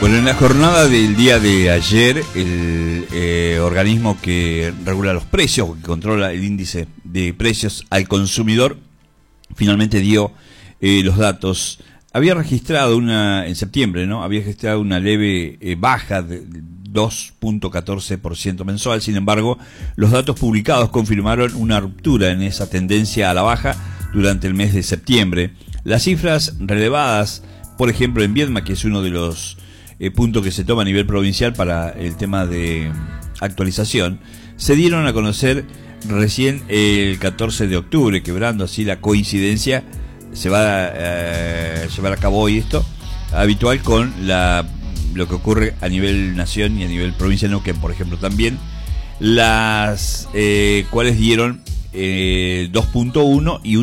Bueno, en la jornada del día de ayer, el organismo que regula los precios, que controla el índice de precios al consumidor, finalmente dio los datos. Había registrado en septiembre, ¿no? Había registrado una leve baja de 2.14% mensual. Sin embargo, los datos publicados confirmaron una ruptura en esa tendencia a la baja durante el mes de septiembre. Las cifras relevadas, por ejemplo, en Viedma, que es uno de los puntos que se toma a nivel provincial para el tema de actualización, se dieron a conocer recién el 14 de octubre, quebrando así la coincidencia. Se va a llevar a cabo hoy esto, habitual con lo que ocurre a nivel nación y a nivel provincia de Neuquén, por ejemplo. También las cuales dieron 2.1 y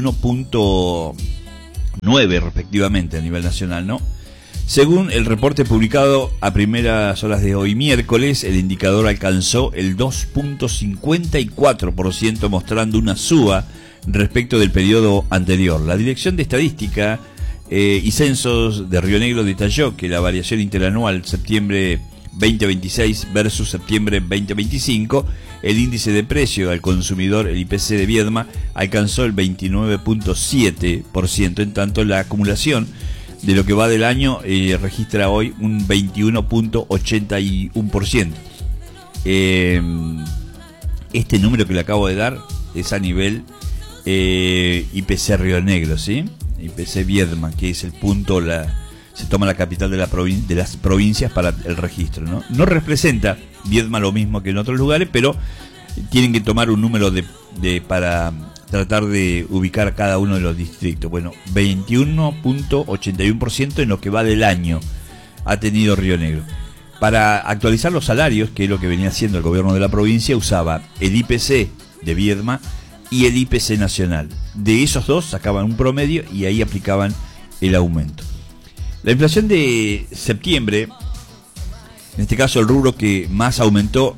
1.9 respectivamente a nivel nacional, ¿no? Según el reporte publicado a primeras horas de hoy miércoles, el indicador alcanzó el 2.54%, mostrando una suba respecto del periodo anterior. La Dirección de Estadística y Censos de Río Negro detalló que la variación interanual septiembre 2026 versus septiembre 2025, el índice de precio al consumidor, el IPC de Viedma, alcanzó el 29.7%, en tanto la acumulación de lo que va del año registra hoy un 21.81%. Este número que le acabo de dar es a nivel IPC Río Negro, ¿sí? IPC Viedma, que es el punto, se toma la capital de las provincias para el registro, ¿no? No representa Viedma lo mismo que en otros lugares, pero tienen que tomar un número para tratar de ubicar cada uno de los distritos. Bueno, 21.81% en lo que va del año ha tenido Río Negro. Para actualizar los salarios, que es lo que venía haciendo el gobierno de la provincia, usaba el IPC de Viedma y el IPC nacional. De esos dos sacaban un promedio y ahí aplicaban el aumento. La inflación de septiembre, en este caso el rubro que más aumentó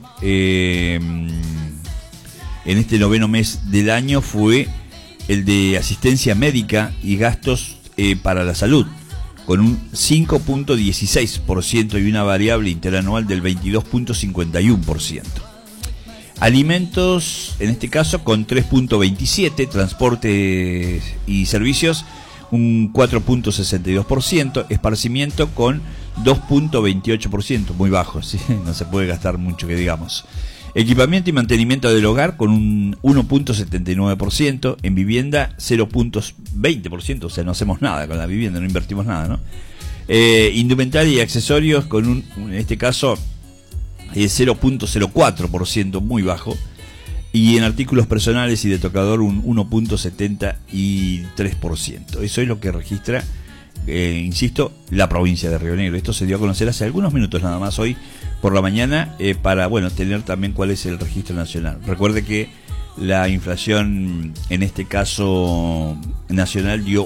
en este noveno mes del año, fue el de asistencia médica y gastos para la salud, con un 5.16% y una variable interanual del 22.51%. Alimentos, en este caso, con 3.27%, transportes y servicios, un 4.62%, esparcimiento con 2.28%, muy bajo, ¿sí? No se puede gastar mucho, que digamos. Equipamiento y mantenimiento del hogar con un 1.79%, en vivienda 0.20%, o sea, no hacemos nada con la vivienda, no invertimos nada, ¿no? Indumentaria y accesorios con en este caso, 0.04%, muy bajo. Y en artículos personales y de tocador un 1.73%. Eso es lo que registra, insisto, la provincia de Río Negro. Esto se dio a conocer hace algunos minutos nada más hoy por la mañana, para tener también cuál es el registro nacional. Recuerde que la inflación, en este caso nacional, dio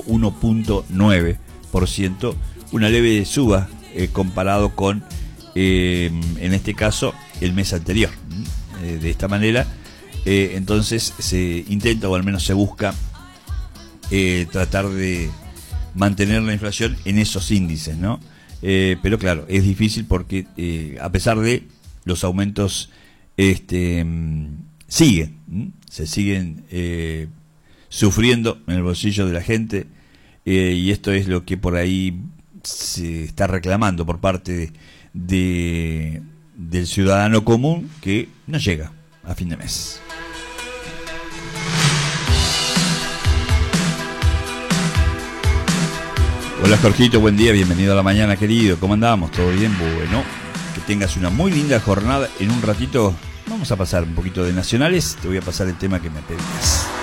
1.9%, una leve suba comparado con, en este caso, el mes anterior. De esta manera, entonces se intenta, o al menos se busca, tratar de mantener la inflación en esos índices, ¿no? Pero claro, es difícil porque a pesar de los aumentos se siguen sufriendo en el bolsillo de la gente, y esto es lo que por ahí se está reclamando por parte del ciudadano común, que no llega a fin de mes. Hola Jorgito, buen día, bienvenido a la mañana, querido. ¿Cómo andamos? ¿Todo bien? Bueno, que tengas una muy linda jornada. En un ratito vamos a pasar un poquito de nacionales. Te voy a pasar el tema que me pedías.